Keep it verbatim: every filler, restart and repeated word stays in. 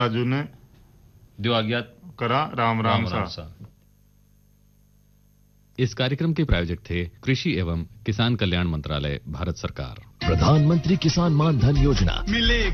राजू ने दो अज्ञात करा राम राम, राम सा। इस कार्यक्रम के प्रायोजक थे कृषि एवं किसान कल्याण मंत्रालय, भारत सरकार। प्रधानमंत्री किसान मान धन योजना मिले